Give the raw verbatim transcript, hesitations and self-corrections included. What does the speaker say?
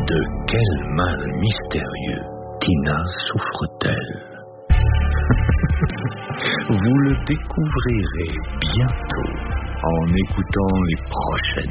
De quel mal mystérieux Tina souffre-t-elle? Vous le découvrirez bientôt en écoutant les prochaines